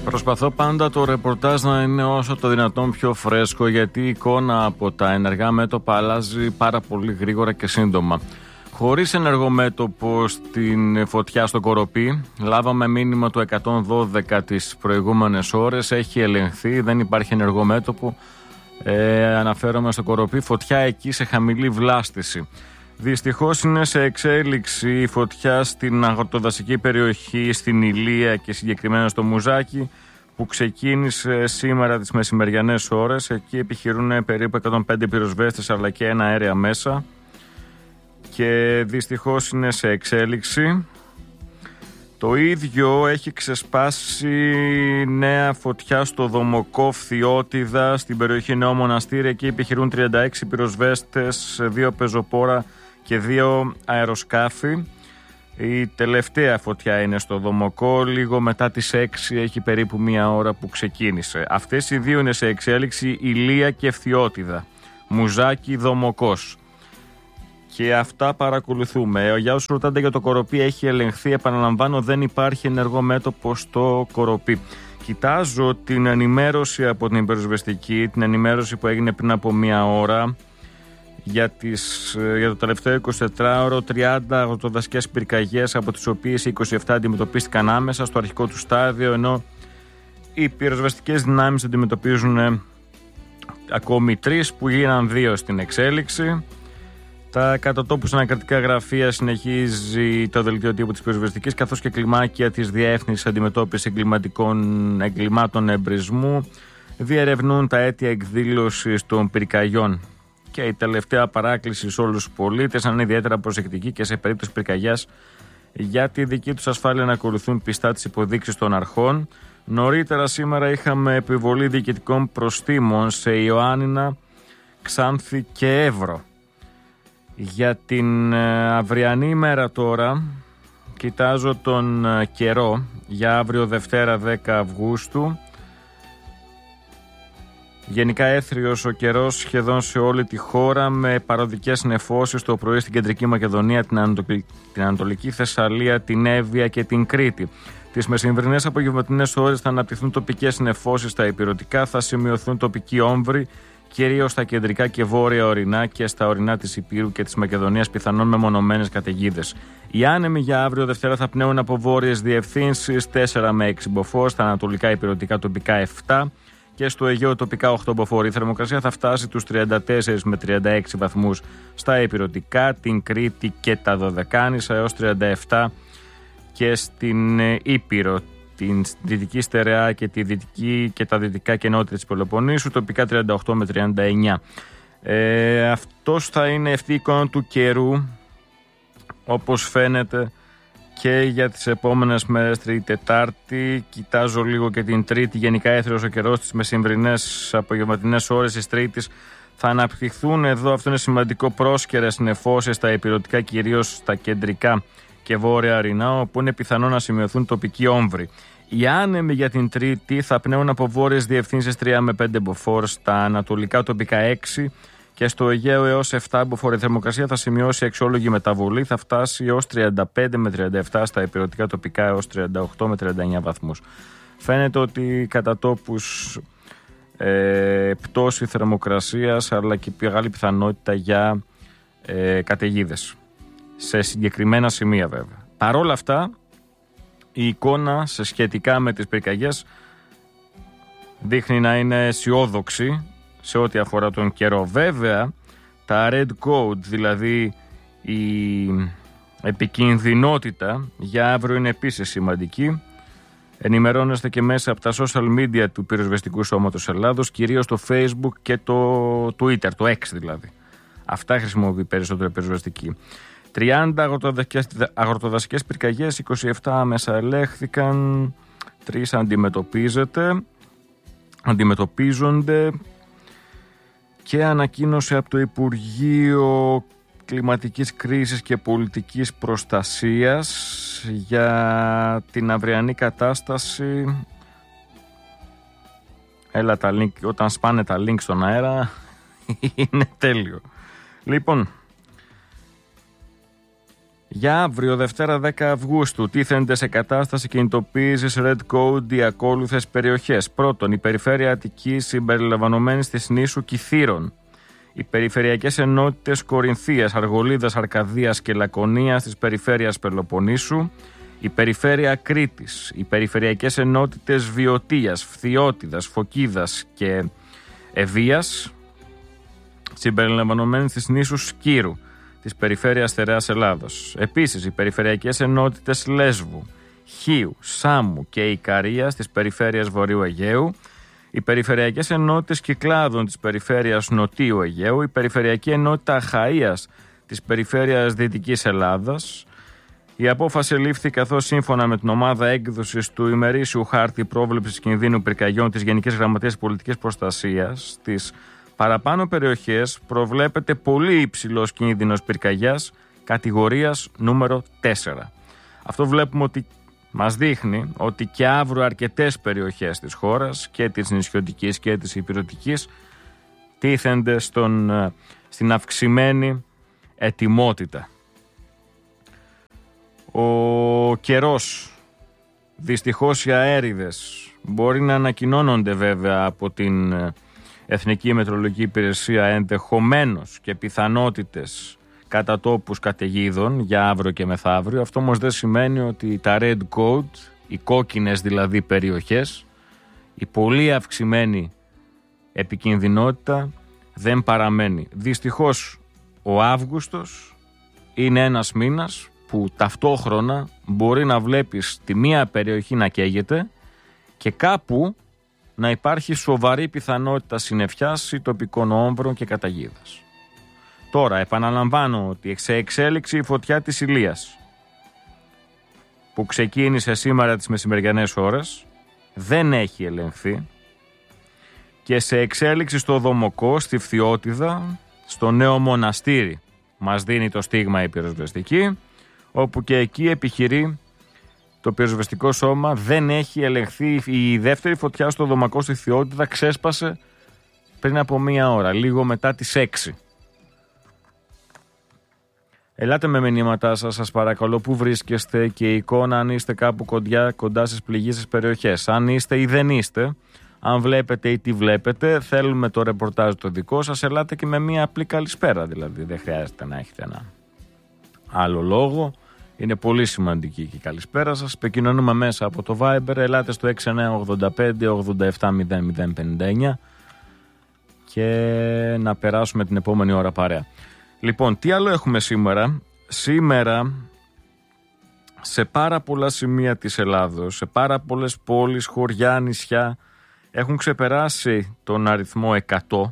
Προσπαθώ πάντα το ρεπορτάζ να είναι όσο το δυνατόν πιο φρέσκο, γιατί η εικόνα από τα ενεργά μέτωπα αλλάζει πάρα πολύ γρήγορα και σύντομα. Χωρίς ενεργό μέτωπο στην φωτιά στο Κοροπή, λάβαμε μήνυμα του 112 τις προηγούμενες ώρες, έχει ελεγχθεί, δεν υπάρχει ενεργό μέτωπο. Αναφέρομαι στο Κοροπή, φωτιά εκεί σε χαμηλή βλάστηση. Δυστυχώς είναι σε εξέλιξη η φωτιά στην αγροτοδασική περιοχή, στην Ηλία και συγκεκριμένα στο Μουζάκι, που ξεκίνησε σήμερα τις μεσημεριανές ώρες. Εκεί επιχειρούν περίπου 105 πυροσβέστες αλλά και ένα αέρια μέσα και δυστυχώς είναι σε εξέλιξη. Το ίδιο έχει ξεσπάσει νέα φωτιά στο Δομοκόφ Θειότιδα, στην περιοχή Νέο Μοναστήρι. Εκεί επιχειρούν 36 πυροσβέστες, 2 πεζοπόρα και 2 αεροσκάφη. Η τελευταία φωτιά είναι στο Δομοκό, λίγο μετά τις 6, έχει περίπου μία ώρα που ξεκίνησε. Αυτές οι δύο είναι σε εξέλιξη, Ηλία και Θειότιδα, Μουζάκι, Δομοκός. Και αυτά παρακολουθούμε. Για όσους ρωτάτε για το Κοροπή, έχει ελεγχθεί, επαναλαμβάνω, δεν υπάρχει ενεργό μέτωπο στο Κοροπή. Κοιτάζω την ενημέρωση από την πυροσβεστική, την ενημέρωση που έγινε πριν από μία ώρα, για το τελευταίο 24ωρο, 30 αγροτοδασικές πυρκαγιές, από τις οποίες 27 αντιμετωπίστηκαν άμεσα στο αρχικό του στάδιο, ενώ οι πυροσβεστικές δυνάμεις αντιμετωπίζουν ακόμη 3, που γίναν 2 στην εξέλιξη. Τα κατατόπους ανακριτικά γραφεία συνεχίζει το δελτίο τύπου της πυροσβεστικής, καθώς και κλιμάκια της Διεύθυνσης Αντιμετώπισης Εγκλημάτων Εμπρισμού διερευνούν τα αίτια εκδήλωσης των πυρκαγιών. Και η τελευταία παράκληση σε όλους τους πολίτες να είναι ιδιαίτερα προσεκτικοί και σε περίπτωση πυρκαγιάς για τη δική τους ασφάλεια να ακολουθούν πιστά τις υποδείξεις των αρχών. Νωρίτερα σήμερα είχαμε επιβολή διοικητικών προστίμων σε Ιωάννινα, Ξάνθη και Εύρο. Για την αυριανή ημέρα τώρα, κοιτάζω τον καιρό για αύριο Δευτέρα 10 Αυγούστου. Γενικά έθριος ο καιρός σχεδόν σε όλη τη χώρα, με παροδικές νεφώσεις το πρωί στην Κεντρική Μακεδονία, την Ανατολική Θεσσαλία, την Εύβοια και την Κρήτη. Τις μεσημβρινές απογευματινές ώρες θα αναπτυχθούν τοπικές νεφώσεις στα ηπειρωτικά, θα σημειωθούν τοπικοί όμβροι, κυρίως στα κεντρικά και βόρεια ορεινά και στα ορεινά της Ηπείρου και της Μακεδονίας, πιθανόν μεμονωμένες καταιγίδες. Οι άνεμοι για αύριο Δευτέρα θα πνέουν από βόρειες διευθύνσεις 4 με 6 μποφόρ, στα ανατολικά ηπειρωτικά τοπικά 7 και στο Αιγαίο τοπικά 8 μποφόρ. Η θερμοκρασία θα φτάσει τους 34 με 36 βαθμούς στα ηπειρωτικά, την Κρήτη και τα Δωδεκάνησα, έως 37 και στην Ήπειρο, την Δυτική Στερεά και τη Δυτική και τα Δυτικά και Νότια της Πελοποννήσου, τοπικά 38 με 39. Αυτός θα είναι αυτή η εικόνα του καιρού, όπως φαίνεται και για τις επόμενες μέρες, Τρίτη, Τετάρτη. Κοιτάζω λίγο και την Τρίτη, γενικά έθριος ο καιρός, τις μεσημβρινές απογευματινές ώρες της Τρίτης θα αναπτυχθούν εδώ, αυτό είναι σημαντικό, πρόσκαιρες νεφώσεις στα ηπειρωτικά, κυρίως στα κεντρικά και βόρεια ορεινά, όπου είναι πιθανό να σημειωθούν τοπικοί όμβροι. Οι άνεμοι για την Τρίτη θα πνέουν από βόρειες διευθύνσεις 3 με 5 μποφόρ, στα ανατολικά τοπικά 6 και στο Αιγαίο έως 7 μποφόρ. Η θερμοκρασία θα σημειώσει αξιόλογη μεταβολή, θα φτάσει έως 35 με 37, στα ηπειρωτικά τοπικά έως 38 με 39 βαθμούς. Φαίνεται ότι κατά τόπους πτώση θερμοκρασίας, αλλά και μεγάλη πιθανότητα για καταιγίδες σε συγκεκριμένα σημεία βέβαια. Παρόλα αυτά, η εικόνα σε σχετικά με τις πυρκαγιές δείχνει να είναι αισιόδοξη σε ό,τι αφορά τον καιρό. Βέβαια, τα red code, δηλαδή η επικινδυνότητα για αύριο, είναι επίσης σημαντική. Ενημερώνεστε και μέσα από τα social media του Πυροσβεστικού Σώματος Ελλάδος, κυρίως το Facebook και το Twitter, το X δηλαδή. Αυτά χρησιμοποιεί περισσότερο η πυροσβεστική. 30 αγροτοδασικές πυρκαγιές, 27 άμεσα ελέγχθηκαν, 3 αντιμετωπίζονται και ανακοίνωσε από το Υπουργείο Κλιματικής Κρίσης και Πολιτικής Προστασίας για την αυριανή κατάσταση. Έλα τα link, όταν σπάνε τα link στον αέρα είναι τέλειο. Λοιπόν, Για αύριο, Δευτέρα 10 Αυγούστου, τίθενται σε κατάσταση κινητοποίησης Red Code οι ακόλουθες περιοχές. Πρώτον, η περιφέρεια Αττικής συμπεριλαμβανομένης της νήσου Κιθήρων. Οι περιφερειακές ενότητες Κορινθίας, Αργολίδας, Αρκαδίας και Λακωνίας της περιφέρειας Πελοποννήσου. Η περιφέρεια Κρήτης. Οι περιφερειακές ενότητες Βιωτίας, Φθιώτιδας, Φωκίδας και Ευβίας συμπεριλαμβανομένης της νήσου Σκύρου της περιφέρειας Στερεάς Ελλάδος. Επίσης, οι περιφερειακές ενότητες Λέσβου, Χίου, Σάμου και Ικαρίας της περιφέρειας Βορείου Αιγαίου, οι περιφερειακές ενότητες Κυκλάδων της περιφέρειας Νοτίου Αιγαίου, η περιφερειακή ενότητα Αχαΐας της περιφέρειας Δυτικής Ελλάδας. Η απόφαση λήφθη καθώς σύμφωνα με την ομάδα έκδοσης του ημερήσιου χάρτη πρόβλεψης κινδύνου πυρκαγιών της Γενικής Γραμματείας Πολιτικής Προστασίας, στις παραπάνω περιοχές προβλέπεται πολύ υψηλός κίνδυνος πυρκαγιάς κατηγορίας νούμερο 4. Αυτό βλέπουμε ότι μας δείχνει ότι και αύριο αρκετές περιοχές της χώρας και της νησιωτικής και της ηπειρωτικής τίθενται στην αυξημένη ετοιμότητα. Ο καιρός, δυστυχώς οι αέριδες μπορεί να ανακοινώνονται βέβαια από την Εθνική Μετεωρολογική Υπηρεσία ενδεχομένως και πιθανότητες κατά τόπους καταιγίδων για αύριο και μεθαύριο. Αυτό όμως δεν σημαίνει ότι τα Red Code, οι κόκκινες δηλαδή περιοχές, η πολύ αυξημένη επικινδυνότητα δεν παραμένει. Δυστυχώς ο Αύγουστος είναι ένας μήνας που ταυτόχρονα μπορεί να βλέπεις τη μία περιοχή να καίγεται και κάπου να υπάρχει σοβαρή πιθανότητα συννεφιάς ή τοπικών όμβρων και καταιγίδας. Τώρα επαναλαμβάνω ότι σε εξέλιξη η φωτιά της Ηλίας που ξεκίνησε σήμερα τις μεσημεριανές ώρες δεν έχει ελεγχθεί και σε εξέλιξη στο Δομοκό, στη Φθιώτιδα, στο νέο μοναστήρι μας δίνει το στίγμα η πυροσβεστική, όπου και εκεί επιχειρεί το πυροσβεστικό σώμα. Δεν έχει ελεγχθεί. Η δεύτερη φωτιά στο Δομακό στη Φθιώτιδα ξέσπασε πριν από 1 ώρα, λίγο μετά τις 6. Ελάτε με μηνύματά σας παρακαλώ, που βρίσκεστε και εικόνα αν είστε κάπου κοντά στις πληγήσεις περιοχές. Αν είστε ή δεν είστε, αν βλέπετε ή τι βλέπετε, θέλουμε το ρεπορτάζ το δικό σας. Ελάτε και με μια απλή καλησπέρα, δηλαδή δεν χρειάζεται να έχετε ένα άλλο λόγο. Είναι πολύ σημαντική και η καλησπέρα σας. Επικοινωνούμε μέσα από το Viber. Ελάτε στο 6985-870059 και να περάσουμε την επόμενη ώρα παρέα. Λοιπόν, τι άλλο έχουμε σήμερα? Σήμερα σε πάρα πολλά σημεία της Ελλάδος, σε πάρα πολλές πόλεις, χωριά, νησιά έχουν ξεπεράσει τον αριθμό 100.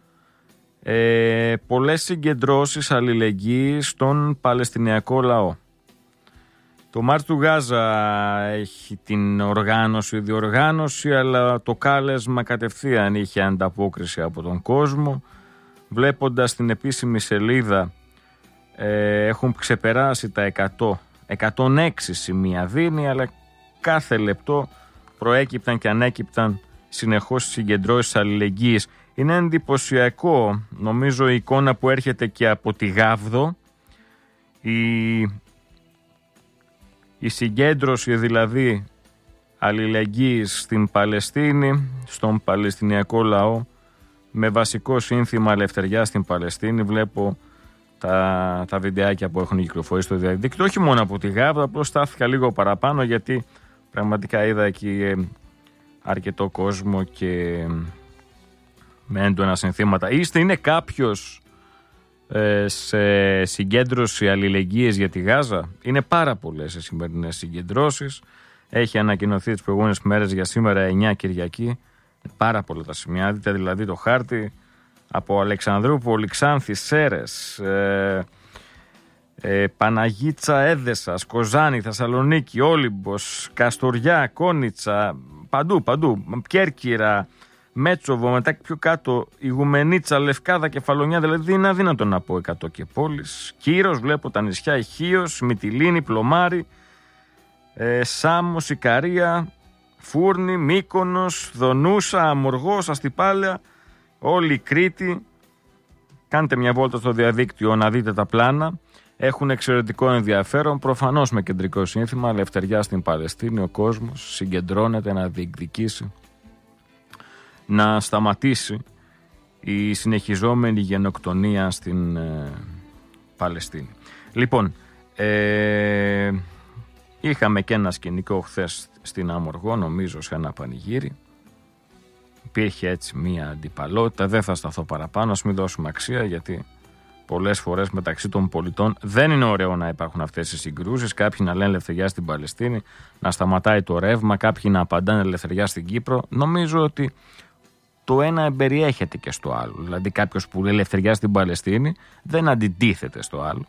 Πολλές συγκεντρώσεις αλληλεγγύης στον Παλαιστινιακό λαό. Το Μάρς του Γάζα έχει την διοργάνωση, αλλά το κάλεσμα κατευθείαν είχε ανταπόκριση από τον κόσμο. Βλέποντας την επίσημη σελίδα, έχουν ξεπεράσει τα 106 σημεία δίνει, αλλά κάθε λεπτό προέκυπταν και ανέκυπταν συνεχώς συγκεντρώσεις αλληλεγγύης. Είναι εντυπωσιακό, νομίζω, η εικόνα που έρχεται και από τη Γάβδο, η συγκέντρωση δηλαδή αλληλεγγύης στην Παλαιστίνη, στον Παλαιστινιακό λαό, με βασικό σύνθημα ελευθεριά στην Παλαιστίνη. Βλέπω τα βιντεάκια που έχουν κυκλοφορήσει στο διαδίκτυο, όχι μόνο από τη Γάβδο, απλώς στάθηκα λίγο παραπάνω γιατί πραγματικά είδα εκεί αρκετό κόσμο και με έντονα συνθήματα. Είναι κάποιος σε συγκέντρωση αλληλεγγύης για τη Γάζα? Είναι πάρα πολλές οι σημερινές συγκεντρώσεις. Έχει ανακοινωθεί τις προηγούμενες μέρες για σήμερα 9 Κυριακή. Πάρα πολλά τα σημεία. Δείτε δηλαδή το χάρτη από Αλεξανδρούπολη, Ξάνθη, Σέρες, Παναγίτσα, Έδεσα, Κοζάνη, Θεσσαλονίκη, Όλυμπος, Καστοριά, Κόνιτσα, παντού, Κέρκυρα, Μέτσοβο, μετά πιο κάτω Ιγουμενίτσα, Λευκάδα, Κεφαλονιά, δηλαδή είναι αδύνατο να πω 100 και πόλεις. Κύρος, βλέπω τα νησιά, Ηχείος, Μυτιλήνη, Πλωμάρη, Σάμος, Ικαρία, Φούρνη, Μύκονος, Δονούσα, Αμοργός, Αστυπάλαια, όλη η Κρήτη. Κάντε μια βόλτα στο διαδίκτυο να δείτε τα πλάνα. έχουν εξαιρετικό ενδιαφέρον, προφανώς με κεντρικό σύνθημα ελευθεριά στην Παλαιστίνη. Ο κόσμος συγκεντρώνεται να διεκδικήσει, να σταματήσει η συνεχιζόμενη γενοκτονία στην Παλαιστίνη. Λοιπόν, είχαμε και ένα σκηνικό χθες στην Αμοργό, νομίζω σε ένα πανηγύρι. Υπήρχε έτσι μία αντιπαλότητα, δεν θα σταθώ παραπάνω, ας μην δώσουμε αξία, γιατί πολλές φορές μεταξύ των πολιτών δεν είναι ωραίο να υπάρχουν αυτές οι συγκρούσεις. Κάποιοι να λένε ελευθεριά στην Παλαιστίνη, να σταματάει το ρεύμα, κάποιοι να απαντάνε ελευθεριά στην Κύπρο. Νομίζω ότι το ένα εμπεριέχεται και στο άλλο. Δηλαδή κάποιος που λέει ελευθεριά στην Παλαιστίνη δεν αντιτίθεται στο άλλο.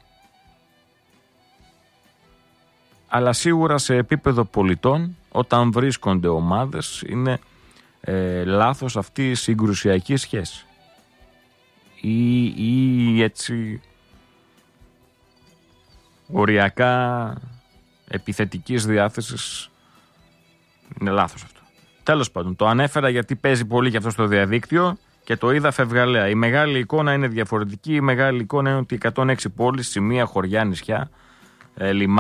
Αλλά σίγουρα σε επίπεδο πολιτών, όταν βρίσκονται ομάδες, είναι λάθος αυτή η συγκρουσιακή σχέση. Ή έτσι οριακά επιθετικής διάθεσης, είναι λάθος αυτό. Τέλος πάντων, το ανέφερα γιατί παίζει πολύ και αυτό στο διαδίκτυο και το είδα φευγαλέα. Η μεγάλη εικόνα είναι διαφορετική. Η μεγάλη εικόνα είναι ότι 106 πόλεις, σημεία, χωριά, νησιά, λιμάνια,